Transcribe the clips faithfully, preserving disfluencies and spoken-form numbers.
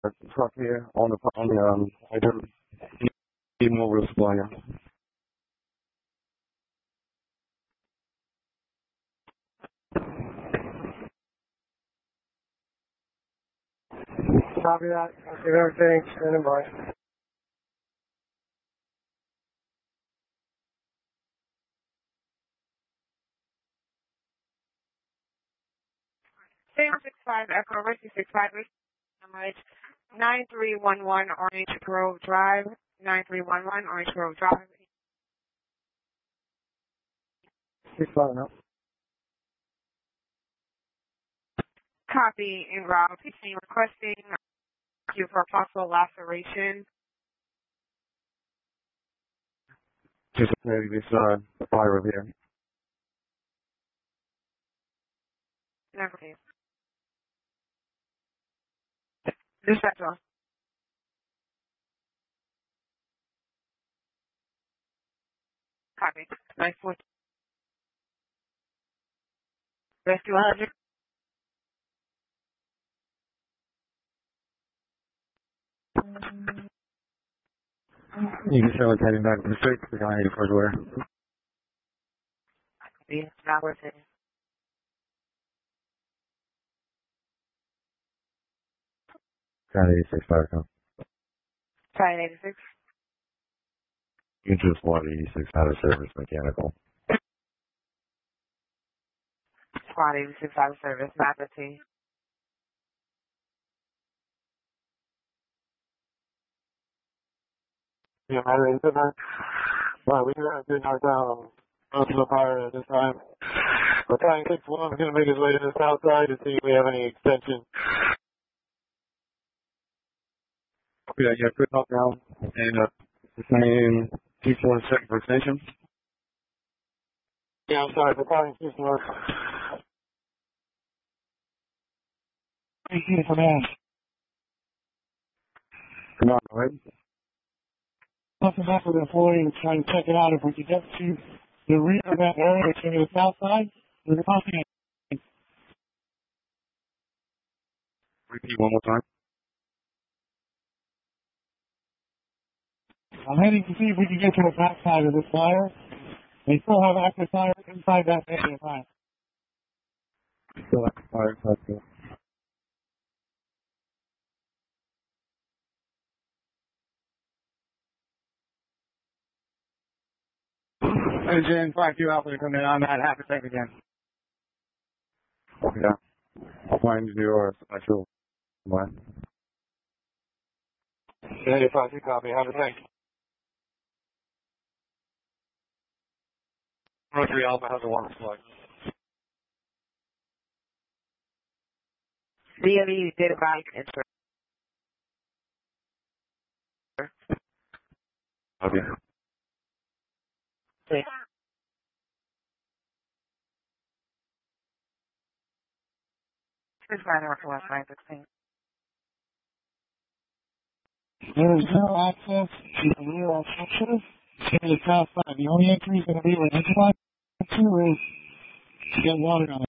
truck here on the on the um I do need more real supply here. Copy that. Copy everything. Standing by. Sam six five Echo Richie six five number nine three one one Orange Grove Drive. Nine three one one Orange Grove Drive. Six five now. Copy en route. Teaching requesting you for possible laceration. Just maybe this uh the fire over here. Never mind. This that's all. Copy. Nine four. Rescue one hundred. You can show it's heading back to the street. We're going eighty first where. Copy. It's not worth it. Got eighty-six fire come. Try eighty-six. You just want eighty-six out of service mechanical. Squad eighty-six out of service. Not the team. Yeah, my rate is that. Well, we are doing our down. Most of the fire at this time. We're trying six one. We're going to make his way to the south side to see if we have any extension. Yeah, yeah, good help now. And uh, the same two four seven for extension. Yeah, I'm sorry, for calling six one. Thank you for that. Come on, all right? Nothing back with the employee to try and check it out. If we could get to the rear of that area, to the south side, we're talking. Repeat one more time. I'm heading to see if we can get to the back side of this fire. They still have active fire inside that area. Fire. Still active fire. That's good. Engine five two Alpha coming on that half a second again. Yeah. I'll find you or special one. Yeah, five two copy. Have a second. Rotary Alpha has a warm slug. D M E did a bike and Okay. okay. It's right north west nine sixteen. There is no access to the rear section to the south side. The only entry is going to be where the line two is to get water on it.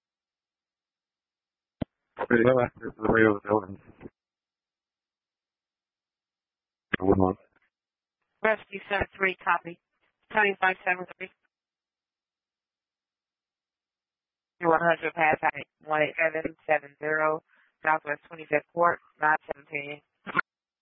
Okay, no access to the rear of the building. One month. Rescue seven three copy. Tony five seven three. one hundred pass height one eight seven seven zero Southwest twenty-fifth Court, nine seventeen.